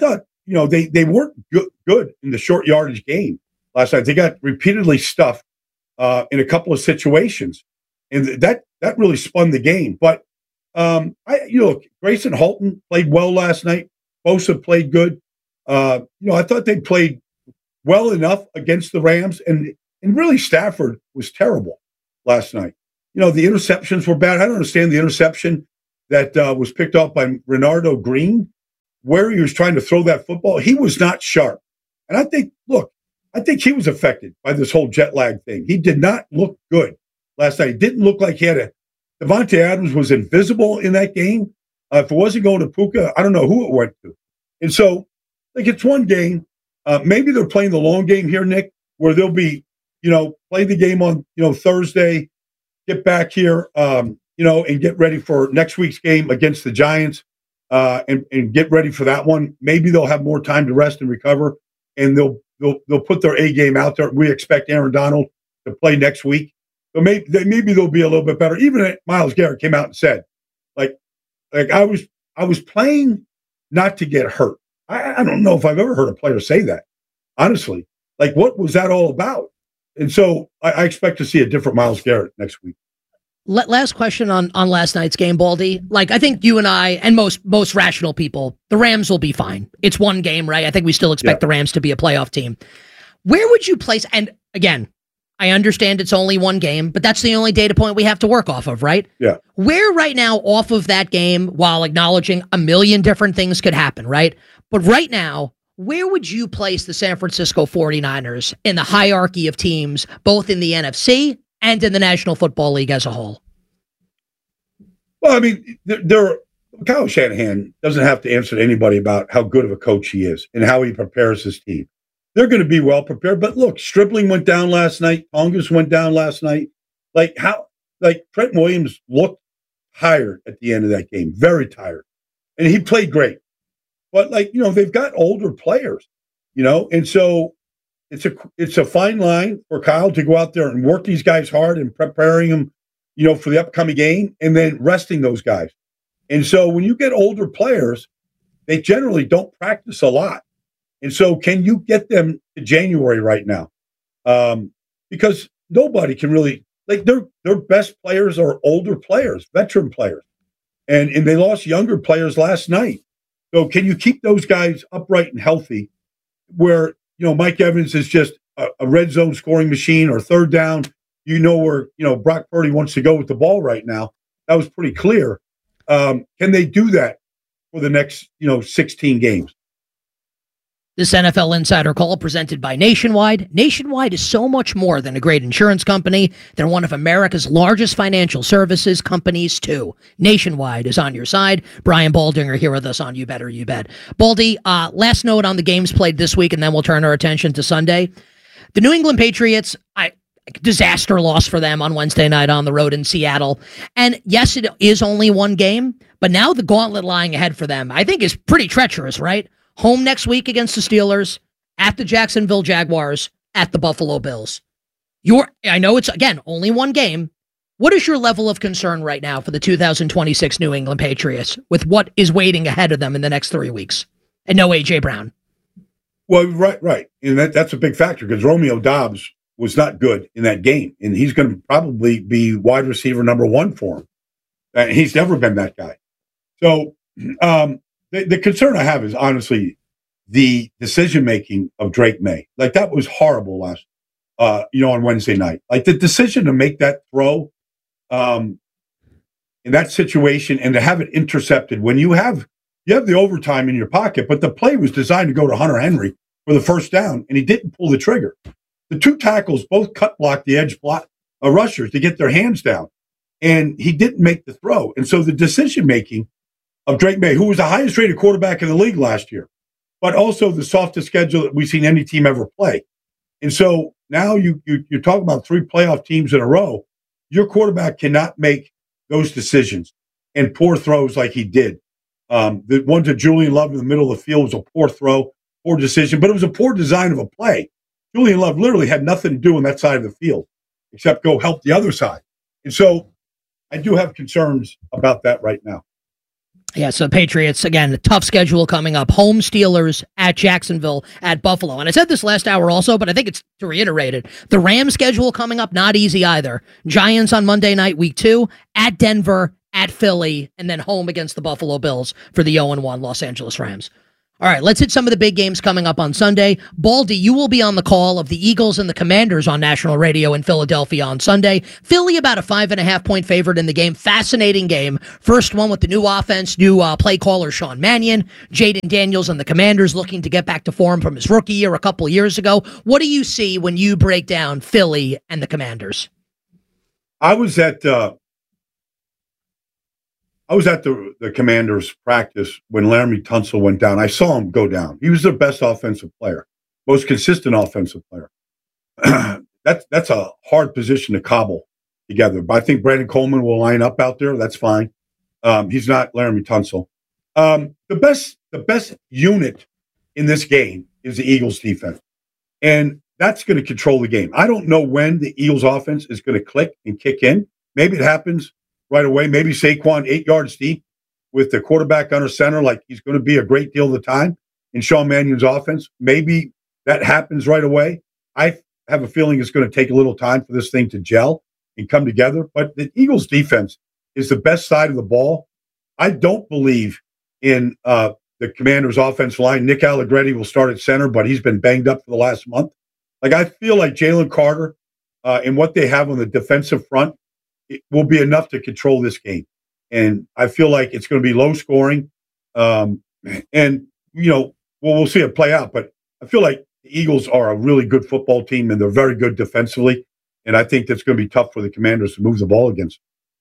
you know, they, they weren't good, good in the short yardage game last night. They got repeatedly stuffed uh, in a couple of situations, and that that really spun the game. But um, I, you know, Grayson Halton played well last night. Bosa played good. Uh, you know, I thought they played well enough against the Rams, and and really Stafford was terrible last night. You know, the interceptions were bad. I don't understand the interception that uh, was picked up by Renardo Green, where he was trying to throw that football. He was not sharp. And I think, look, I think he was affected by this whole jet lag thing. He did not look good last night. It didn't look like he had a – Devontae Adams was invisible in that game. Uh, if it wasn't going to Puka, I don't know who it went to. And so, like, it's one game. Uh, maybe they're playing the long game here, Nick, where they'll be, you know, play the game on, you know, Thursday, get back here, um, you know, and get ready for next week's game against the Giants. Uh, and, and get ready for that one. Maybe they'll have more time to rest and recover, and they'll they'll they'll put their A game out there. We expect Aaron Donald to play next week, so maybe maybe they'll be a little bit better. Even Myles Garrett came out and said, like, like I was I was playing not to get hurt. I, I don't know if I've ever heard a player say that. Honestly, like, what was that all about? And so I, I expect to see a different Myles Garrett next week. Last question on, on last night's game, Baldy. Like, I think you and I and most most rational people, the Rams will be fine. It's one game, right? I think we still expect yeah. the Rams to be a playoff team. Where would you place, and again, I understand it's only one game, but that's the only data point we have to work off of, right? Yeah. Where right now off of that game, while acknowledging a million different things could happen, right? But right now, where would you place the San Francisco forty-niners in the hierarchy of teams, both in the N F C and in the National Football League as a whole? Well, I mean, there, Kyle Shanahan doesn't have to answer to anybody about how good of a coach he is and how he prepares his team. They're going to be well prepared. But look, Stribling went down last night. Tongas went down last night. Like how, like Trent Williams looked tired at the end of that game, very tired, and he played great. But like you know, they've got older players, you know, and so it's a it's a fine line for Kyle to go out there and work these guys hard and preparing them, you know, for the upcoming game, and then resting those guys. And so when you get older players, they generally don't practice a lot. And so can you get them to January right now? Um, because nobody can really, like their their best players are older players, veteran players. And, and they lost younger players last night. So can you keep those guys upright and healthy where, you know, Mike Evans is just a, a red zone scoring machine, or third down, you know where, you know, Brock Purdy wants to go with the ball right now. That was pretty clear. Um, can they do that for the next, you know, sixteen games? This N F L Insider Call presented by Nationwide. Nationwide is so much more than a great insurance company. They're one of America's largest financial services companies, too. Nationwide is on your side. Brian Baldinger here with us on You Better You Bet. Baldy, uh, last note on the games played this week, and then we'll turn our attention to Sunday. The New England Patriots, I disaster loss for them on Wednesday night on the road in Seattle. And yes, it is only one game, but now the gauntlet lying ahead for them, I think, is pretty treacherous, right? Home next week against the Steelers, at the Jacksonville Jaguars, at the Buffalo Bills. Your, I know it's, again, only one game. What is your level of concern right now for the two thousand twenty-six New England Patriots with what is waiting ahead of them in the next three weeks? And no A J Brown. Well, right, right. And that, that's a big factor because Romeo Doubs was not good in that game, and he's going to probably be wide receiver number one for him. And he's never been that guy. So um, the, the concern I have is honestly the decision-making of Drake May. Like, that was horrible last, uh, you know, on Wednesday night. Like, the decision to make that throw um, in that situation and to have it intercepted when you have you have the overtime in your pocket, but the play was designed to go to Hunter Henry for the first down, and he didn't pull the trigger. The two tackles both cut blocked the edge block uh, rushers to get their hands down, and he didn't make the throw. And so the decision-making of Drake May, who was the highest-rated quarterback in the league last year, but also the softest schedule that we've seen any team ever play. And so now you, you, you're talking about three playoff teams in a row. Your quarterback cannot make those decisions and poor throws like he did. Um, the one to Julian Love in the middle of the field was a poor throw, poor decision, but it was a poor design of a play. Julian Love literally had nothing to do on that side of the field except go help the other side. And so I do have concerns about that right now. Yeah, so Patriots, again, a tough schedule coming up. Home Steelers, at Jacksonville, at Buffalo. And I said this last hour also, but I think it's to reiterate it. The Rams schedule coming up, not easy either. Giants on Monday night, week two, at Denver, at Philly, and then home against the Buffalo Bills for the oh and one Los Angeles Rams. All right, let's hit some of the big games coming up on Sunday. Baldy, you will be on the call of the Eagles and the Commanders on national radio in Philadelphia on Sunday. Philly about a five and a half point favorite in the game. Fascinating game. First one with the new offense, new uh, play caller Sean Mannion, Jaden Daniels and the Commanders looking to get back to form from his rookie year a couple of years ago. What do you see when you break down Philly and the Commanders? I was at uh, I was at the, the Commanders practice when Laramie Tunsil went down. I saw him go down. He was their best offensive player, most consistent offensive player. that's that's a hard position to cobble together. But I think Brandon Coleman will line up out there. That's fine. Um, he's not Laramie Tunsil. Um, the best the best unit in this game is the Eagles defense. And that's going to control the game. I don't know when the Eagles offense is going to click and kick in. Maybe it happens right away. Maybe Saquon eight yards deep with the quarterback under center, like he's going to be a great deal of the time in Sean Mannion's offense. Maybe that happens right away. I have a feeling it's going to take a little time for this thing to gel and come together. But the Eagles defense is the best side of the ball. I don't believe in uh, the Commanders' offensive line. Nick Allegretti will start at center, but he's been banged up for the last month. Like, I feel like Jalen Carter uh, and what they have on the defensive front, it will be enough to control this game. And I feel like it's going to be low scoring. Um, and, you know, well, we'll see it play out. But I feel like the Eagles are a really good football team, and they're very good defensively. And I think that's going to be tough for the Commanders to move the ball against.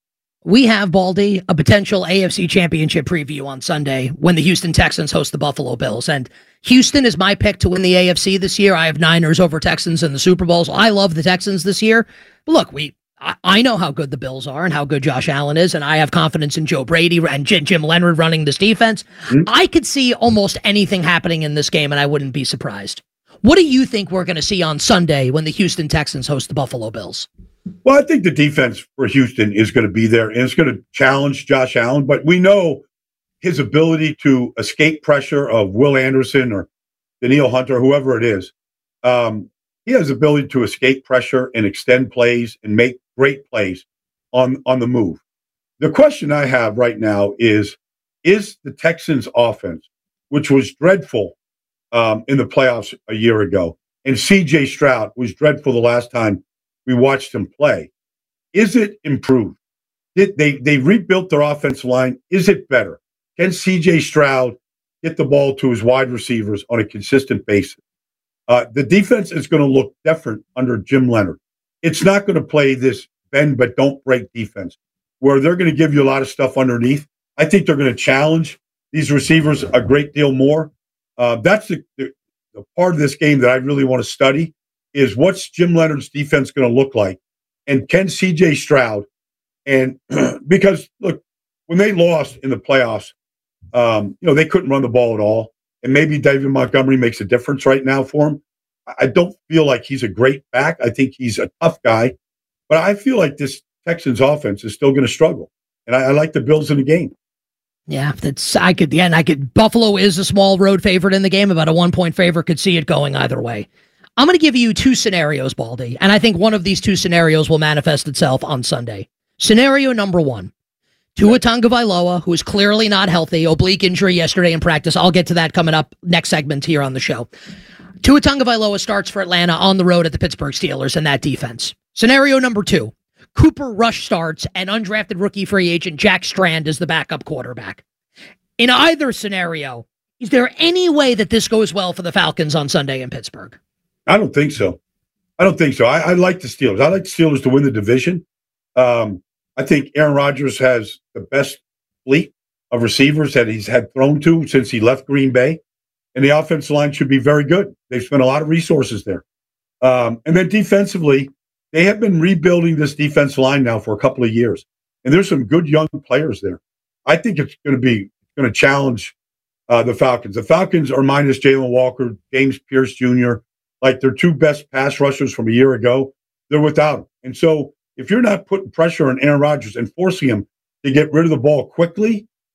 We have, Baldy, a potential A F C Championship preview on Sunday when the Houston Texans host the Buffalo Bills. And Houston is my pick to win the A F C this year. I have Niners over Texans in the Super Bowl. So I love the Texans this year. But look, we I, I know how good the Bills are and how good Josh Allen is, and I have confidence in Joe Brady and Jim, Jim Leonard running this defense. Mm-hmm. I could see almost anything happening in this game, and I wouldn't be surprised. What do you think we're going to see on Sunday when the Houston Texans host the Buffalo Bills? Well, I think the defense for Houston is going to be there, and it's going to challenge Josh Allen. But we know his ability to escape pressure of Will Anderson or Danielle Hunter, whoever it is. Um, he has the ability to escape pressure and extend plays and make great plays on, on the move. The question I have right now is, is the Texans' offense, which was dreadful um, in the playoffs a year ago, and C J Stroud was dreadful the last time we watched him play, is it improved? Did they they rebuilt their offensive line? Is it better? Can C J Stroud get the ball to his wide receivers on a consistent basis? Uh, the defense is going to look different under Jim Leonard. It's not going to play this bend but don't break defense where they're going to give you a lot of stuff underneath. I think they're going to challenge these receivers a great deal more. Uh, that's the, the, the part of this game that I really want to study is what's Jim Leonard's defense going to look like? And can C J Stroud, and because, look, when they lost in the playoffs, um, you know, they couldn't run the ball at all. And maybe David Montgomery makes a difference right now for him. I don't feel like he's a great back. I think he's a tough guy. But I feel like this Texans offense is still going to struggle. And I, I like the Bills in the game. Yeah, that's I could, yeah, and I could, Buffalo is a small road favorite in the game, about a one point favorite, could see it going either way. I'm going to give you two scenarios, Baldy, and I think one of these two scenarios will manifest itself on Sunday. Scenario number one, Tua Tagovailoa, who is clearly not healthy, oblique injury yesterday in practice. I'll get to that coming up next segment here on the show. Tua Tagovailoa starts for Atlanta on the road at the Pittsburgh Steelers and that defense. Scenario number two, Cooper Rush starts and undrafted rookie free agent Jack Strand is the backup quarterback. In either scenario, is there any way that this goes well for the Falcons on Sunday in Pittsburgh? I don't think so. I don't think so. I, I like the Steelers. I like the Steelers to win the division. Um, I think Aaron Rodgers has the best fleet of receivers that he's had thrown to since he left Green Bay. And the offensive line should be very good. They've spent a lot of resources there. Um, and then defensively, they have been rebuilding this defensive line now for a couple of years. And there's some good young players there. I think it's going to be going to challenge uh, the Falcons. The Falcons are minus Jalen Walker, James Pierce Junior, like their two best pass rushers from a year ago. They're without him. And so if you're not putting pressure on Aaron Rodgers and forcing him to get rid of the ball quickly,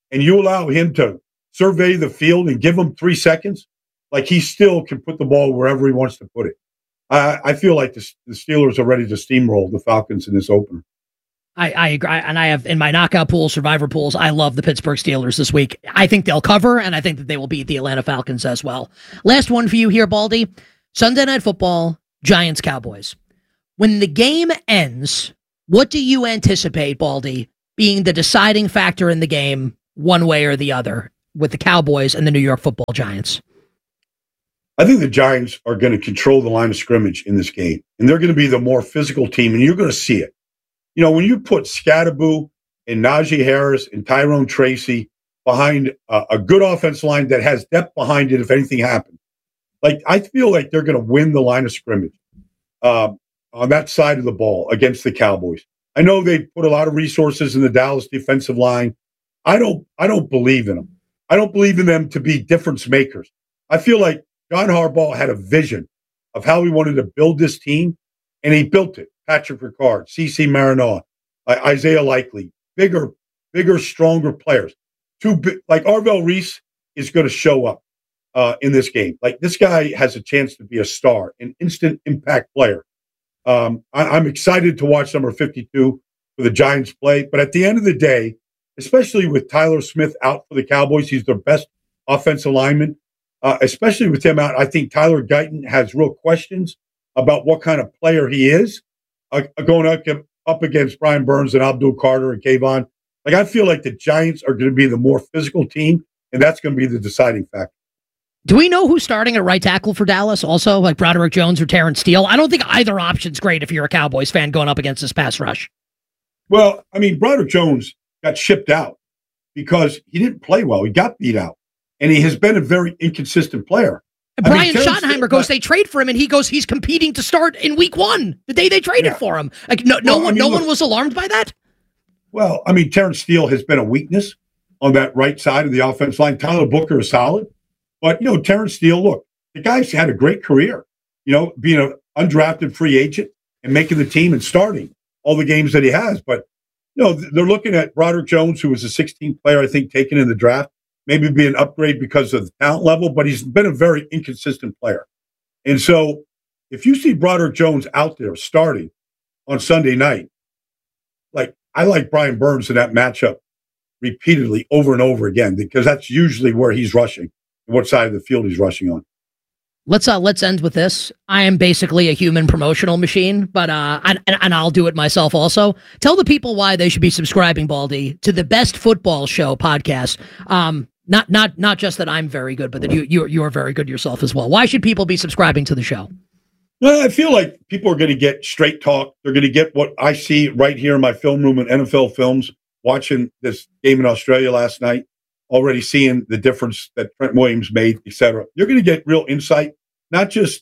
and you allow him to survey the field and give him three seconds, like he still can put the ball wherever he wants to put it. I, I feel like the, the Steelers are ready to steamroll the Falcons in this opener. I, I agree, and I have in my knockout pool, survivor pools, I love the Pittsburgh Steelers this week. I think they'll cover, and I think that they will beat the Atlanta Falcons as well. Last one for you here, Baldy. Sunday Night Football, Giants Cowboys. When the game ends, what do you anticipate, Baldy, being the deciding factor in the game, one way or the other, with the Cowboys and the New York Football Giants? I think the Giants are going to control the line of scrimmage in this game, and they're going to be the more physical team, and you're going to see it. You know, when you put Scatterboo and Najee Harris and Tyrone Tracy behind a, a good offense line that has depth behind it if anything happens, like I feel like they're going to win the line of scrimmage uh, on that side of the ball against the Cowboys. I know they put a lot of resources in the Dallas defensive line. I don't, I don't believe in them. I don't believe in them to be difference makers. I feel like John Harbaugh had a vision of how he wanted to build this team, and he built it. Patrick Ricard, C C Marinard, uh, Isaiah Likely, bigger, bigger, stronger players. Two big, like Arvell Reese is going to show up uh, in this game. Like this guy has a chance to be a star, an instant impact player. Um, I, I'm excited to watch number fifty-two for the Giants play. But at the end of the day, especially with Tyler Smith out for the Cowboys, he's their best offensive lineman. Uh, especially with him out, I think Tyler Guyton has real questions about what kind of player he is. Uh, going up, up against Brian Burns and Abdul Carter and Kayvon. Like, I feel like the Giants are going to be the more physical team, and that's going to be the deciding factor. Do we know who's starting at right tackle for Dallas also, like Broderick Jones or Terrence Steele? I don't think either option's great if you're a Cowboys fan going up against this pass rush. Well, I mean, Broderick Jones got shipped out because he didn't play well. He got beat out, and he has been a very inconsistent player. And Brian I mean, Schottenheimer goes, they trade for him, and he goes, he's competing to start in week one, the day they traded yeah. for him. Like no, no well, one, I mean, no look, one was alarmed by that. Well, I mean, Terrence Steele has been a weakness on that right side of the offense line. Tyler Booker is solid, but you know, Terrence Steele, look, the guy's had a great career. You know, being an undrafted free agent and making the team and starting all the games that he has. But you know, they're looking at Broderick Jones, who was a sixteenth player, I think, taken in the draft. Maybe be an upgrade because of the talent level, but he's been a very inconsistent player. And so if you see Broderick Jones out there starting on Sunday night, like I like Brian Burns in that matchup repeatedly over and over again, because that's usually where he's rushing and what side of the field he's rushing on. Let's uh, let's end with this. I am basically a human promotional machine, but uh, and, and I'll do it myself also. Tell the people why they should be subscribing, Baldy, to the Best Football Show podcast. Um, Not not not just that I'm very good, but that you you you are very good yourself as well. Why should people be subscribing to the show? Well, I feel like people are going to get straight talk. They're going to get what I see right here in my film room in N F L Films, watching this game in Australia last night, already seeing the difference that Trent Williams made, et cetera. You're going to get real insight, not just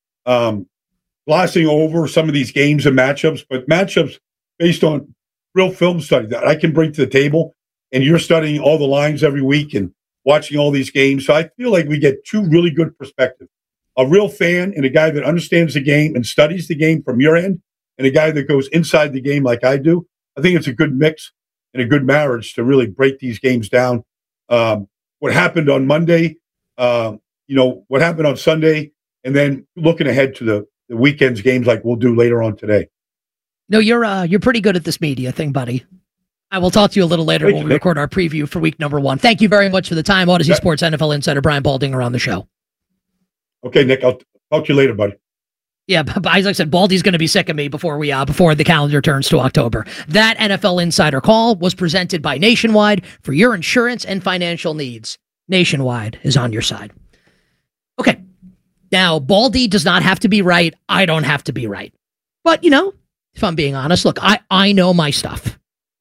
um, glossing over some of these games and matchups, but matchups based on real film study that I can bring to the table. And you're studying all the lines every week and watching all these games. So I feel like we get two really good perspectives. A real fan and a guy that understands the game and studies the game from your end, and a guy that goes inside the game like I do. I think it's a good mix and a good marriage to really break these games down. Um, what happened on Monday, uh, you know, what happened on Sunday, and then looking ahead to the, the weekend's games like we'll do later on today. No, you're uh, you're pretty good at this media thing, buddy. I will talk to you a little later Thank when we record our preview for week number one. Thank you very much for the time. Odyssey yeah. Sports N F L insider Brian Baldinger on the show. Okay, Nick, I'll talk to you later, buddy. Yeah, but as I said, Baldy's going to be sick of me before we uh, before the calendar turns to October. That N F L Insider Call was presented by Nationwide for your insurance and financial needs. Nationwide is on your side. Okay, now Baldy does not have to be right. I don't have to be right. But, you know, if I'm being honest, look, I, I know my stuff.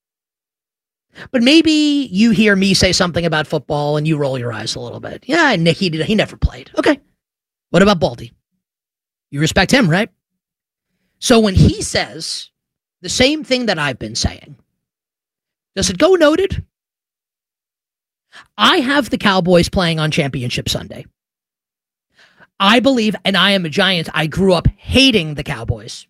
But maybe you hear me say something about football and you roll your eyes a little bit. Yeah, Nick, he, did, he never played. Okay. What about Baldy? You respect him, right? So when he says the same thing that I've been saying, does it go noted? I have the Cowboys playing on Championship Sunday. I believe, and I am a Giants, I grew up hating the Cowboys.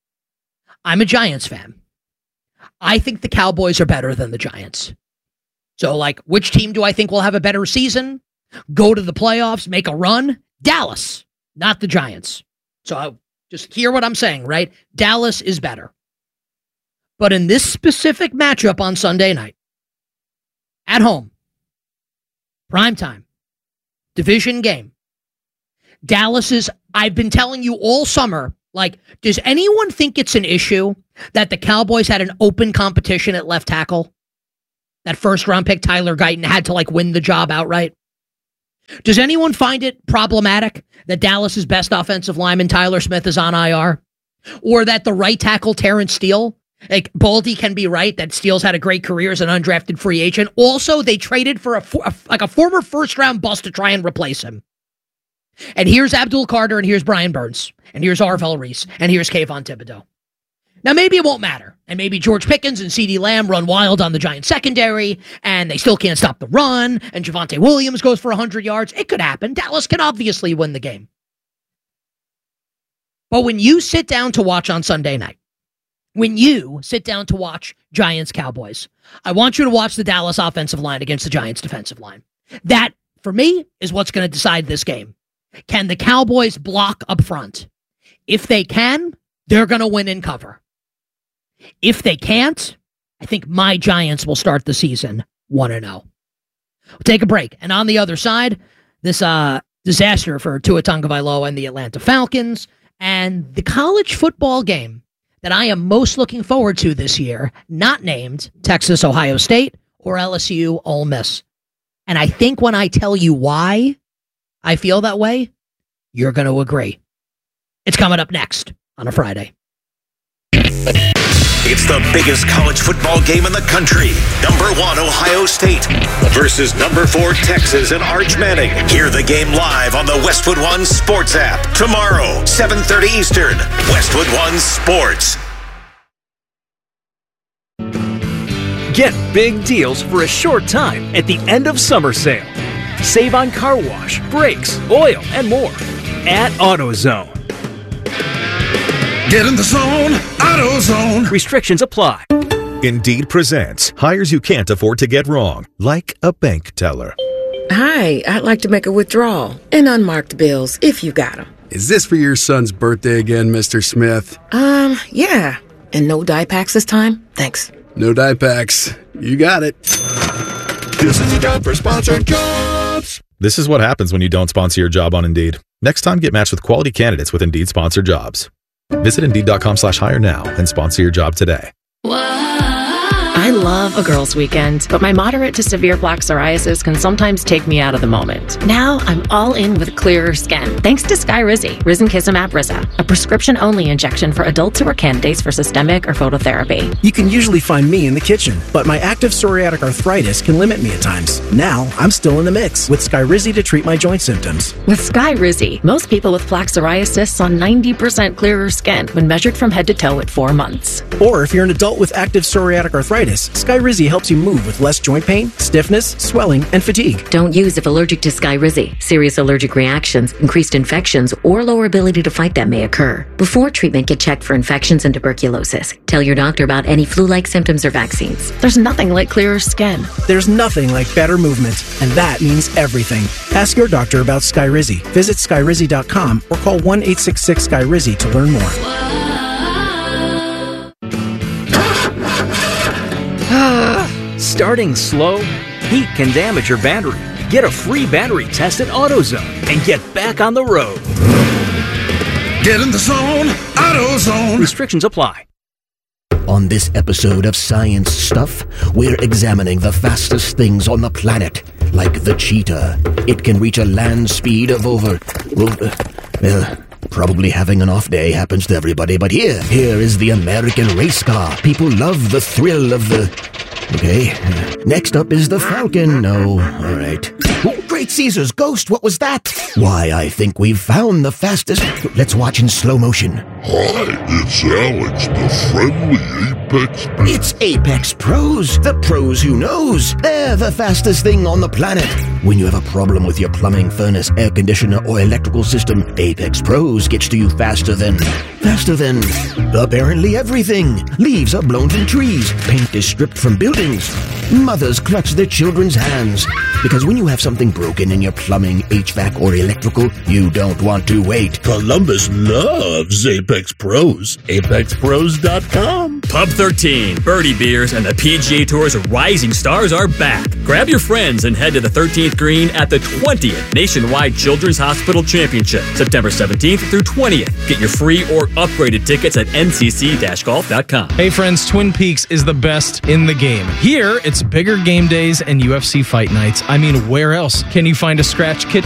I'm a Giants fan. I think the Cowboys are better than the Giants. So, like, which team do I think will have a better season? Go to the playoffs, make a run? Dallas, not the Giants. So I, just hear what I'm saying, right? Dallas is better. But in this specific matchup on Sunday night, at home, primetime, division game, Dallas is, I've been telling you all summer, like, does anyone think it's an issue that the Cowboys had an open competition at left tackle? That first round pick, Tyler Guyton, had to, like, win the job outright? Does anyone find it problematic that Dallas's best offensive lineman, Tyler Smith, is on I R? Or that the right tackle, Terrence Steele, like, Baldy can be right that Steele's had a great career as an undrafted free agent. Also, they traded for a, a like a former first round bust to try and replace him. And here's Abdul Carter, and here's Brian Burns, and here's Arvell Reese, and here's Kayvon Thibodeau. Now, maybe it won't matter, and maybe George Pickens and CeeDee Lamb run wild on the Giants secondary, and they still can't stop the run, and Javonte Williams goes for one hundred yards. It could happen. Dallas can obviously win the game. But when you sit down to watch on Sunday night, when you sit down to watch Giants-Cowboys, I want you to watch the Dallas offensive line against the Giants defensive line. That, for me, is what's going to decide this game. Can the Cowboys block up front? If they can, they're going to win in cover. If they can't, I think my Giants will start the season one and oh. We'll take a break. And on the other side, this uh, disaster for Tua Tagovailoa and the Atlanta Falcons, and the college football game that I am most looking forward to this year, not named Texas, Ohio State, or L S U, Ole Miss. And I think when I tell you why I feel that way, you're going to agree. It's coming up next on a Friday. It's the biggest college football game in the country. Number one, Ohio State versus number four, Texas and Arch Manning. Hear the game live on the Westwood One Sports app. Tomorrow, seven thirty Eastern. Westwood One Sports. Get big deals for a short time at the end of summer sale. Save on car wash, brakes, oil, and more at AutoZone. Get in the zone, AutoZone. Restrictions apply. Indeed presents hires you can't afford to get wrong, like a bank teller. Hi, I'd like to make a withdrawal. And unmarked bills, if you got them. Is this for your son's birthday again, Mister Smith? Um, yeah. And no dye packs this time? Thanks. No dye packs. You got it. This is a job for sponsored jobs. This is what happens when you don't sponsor your job on Indeed. Next time, get matched with quality candidates with Indeed sponsored jobs. Visit Indeed.com slash hire now and sponsor your job today. I love a girls' weekend, but my moderate to severe plaque psoriasis can sometimes take me out of the moment. Now I'm all in with clearer skin, thanks to Skyrizi, Risankizumab Riza, a prescription-only injection for adults who are candidates for systemic or phototherapy. You can usually find me in the kitchen, but my active psoriatic arthritis can limit me at times. Now I'm still in the mix with Skyrizi to treat my joint symptoms. With Skyrizi, most people with plaque psoriasis saw ninety percent clearer skin when measured from head to toe at four months. Or if you're an adult with active psoriatic arthritis, Skyrizi helps you move with less joint pain, stiffness, swelling, and fatigue. Don't use if allergic to Skyrizi. Serious allergic reactions, increased infections, or lower ability to fight them may occur. Before treatment, get checked for infections and tuberculosis. Tell your doctor about any flu-like symptoms or vaccines. There's nothing like clearer skin. There's nothing like better movement, and that means everything. Ask your doctor about Skyrizi. Visit Skyrizi dot com or call one eight six six Sky Rizi to learn more. Starting slow, heat can damage your battery. Get a free battery test at AutoZone and get back on the road. Get in the zone, AutoZone. Restrictions apply. On this episode of Science Stuff, we're examining the fastest things on the planet, like the cheetah. It can reach a land speed of over... over well, probably having an off day happens to everybody, but here, here is the American race car. People love the thrill of the... Okay, next up is the Falcon. No, all right. Oh, great Wait, Caesar's ghost, what was that? Why, I think we've found the fastest... Let's watch in slow motion. Hi, it's Alex, the friendly Apex Pro. It's Apex Pros, the pros who knows. They're the fastest thing on the planet. When you have a problem with your plumbing, furnace, air conditioner, or electrical system, Apex Pros gets to you faster than... Faster than... apparently everything. Leaves are blown from trees. Paint is stripped from buildings. Mothers clutch their children's hands. Because when you have something broken in your plumbing, H V A C, or electrical, you don't want to wait. Columbus loves Apex Pros. Apex Pros dot com. Pub thirteen, Birdie Beers, and the P G A Tour's rising stars are back. Grab your friends and head to the thirteenth green at the twentieth Nationwide Children's Hospital Championship, September seventeenth through twentieth. Get your free or upgraded tickets at N C C golf dot com. Hey friends, Twin Peaks is the best in the game. Here, it's bigger game days and U F C fight nights. I mean, where else can you find a scratch kitchen